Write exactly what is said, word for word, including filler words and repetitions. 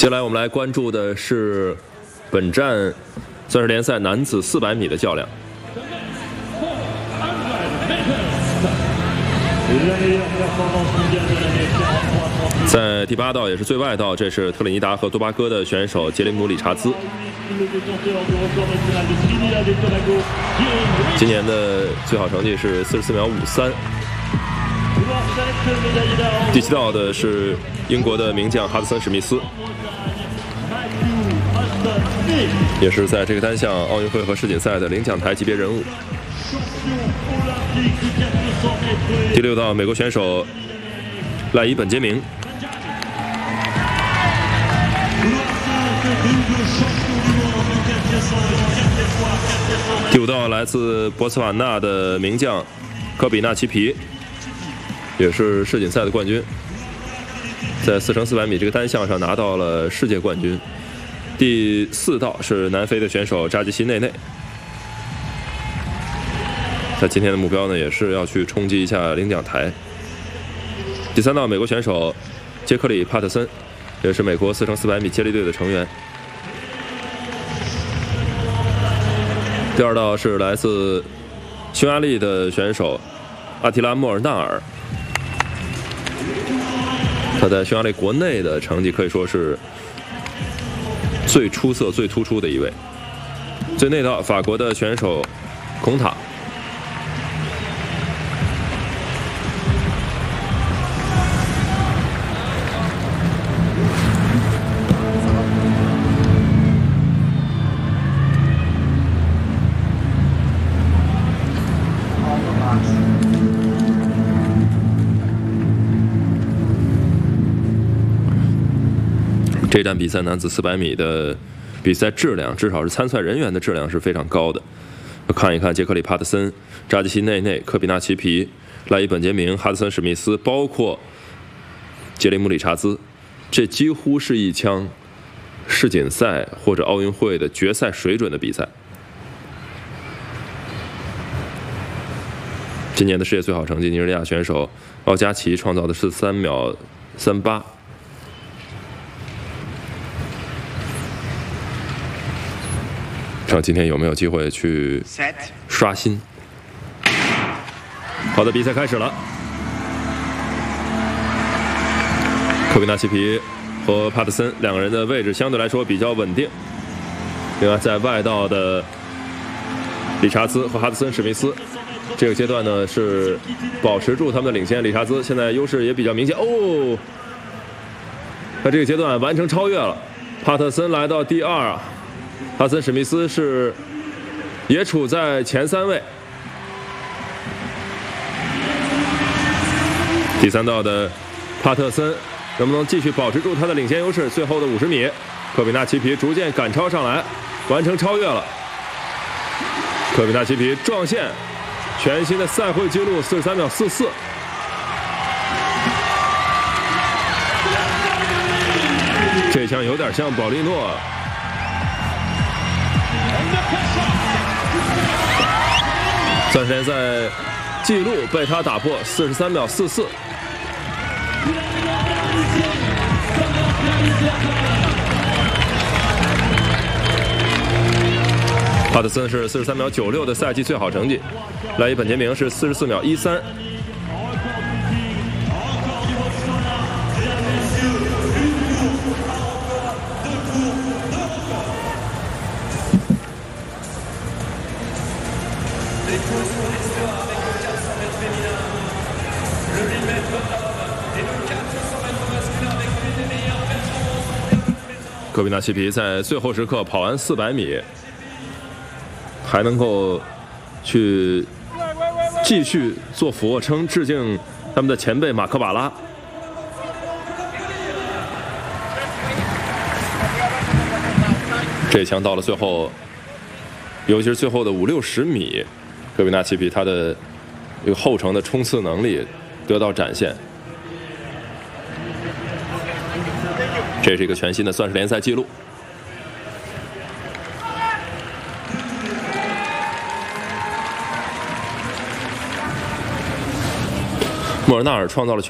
接下来我们来关注的是本站钻石联赛男子四百米的较量。在第八道也是最外道，这是特立尼达和多巴哥的选手杰林姆·理查兹。今年的最好成绩是四十四秒五三。第七道的是英国的名将哈德森·史密斯，也是在这个单项奥运会和世锦赛的领奖台级别人物。第六道，美国选手赖伊·本杰明。第五道，来自博茨瓦纳的名将科比纳奇皮，也是世锦赛的冠军，在四乘四百米这个单项上拿到了世界冠军。第四道是南非的选手扎吉西内内，他今天的目标呢，也是要去冲击一下领奖台。第三道，美国选手杰克里·帕特森，也是美国四乘四百米接力队的成员。第二道是来自匈牙利的选手阿提拉·莫尔纳尔，他在匈牙利国内的成绩可以说是最出色、最突出的一位。最内道，法国的选手孔塔。这站比赛男子四百米的比赛质量，至少是参赛人员的质量是非常高的。看一看杰克里·帕特森、扎吉西内内、科比纳奇皮、赖伊·本杰明、哈德森·史密斯，包括杰林姆·理查兹，这几乎是一枪世锦赛或者奥运会的决赛水准的比赛。今年的世界最好成绩，尼日利亚选手奥加奇创造的是三秒三八。看今天有没有机会去刷新。好的，比赛开始了。科比纳奇皮和帕特森两个人的位置相对来说比较稳定。另外，在外道的理查兹和哈德森·史密斯，这个阶段呢是保持住他们的领先。理查兹现在优势也比较明显哦，在这个阶段完成超越了。帕特森来到第二啊。哈森·史密斯是也处在前三位。第三道的帕特森能不能继续保持住他的领先优势？最后的五十米，科比纳奇皮逐渐赶超上来，完成超越了。科比纳奇皮撞线，全新的赛会纪录四十三秒四四。这枪有点像保利诺。钻石联赛纪录被他打破，四十三秒四四。帕特森是四十三秒九六的赛季最好成绩，赖伊·本杰明是四十四秒一三。科比纳奇皮在最后时刻跑完四百米，还能够去继续做俯卧撑，致敬他们的前辈马克瓦拉。这一枪到了最后，尤其是最后的五六十米，科比纳奇皮他的一个后程的冲刺能力得到展现。这是一个全新的钻石联赛纪录。莫尔纳尔创造了全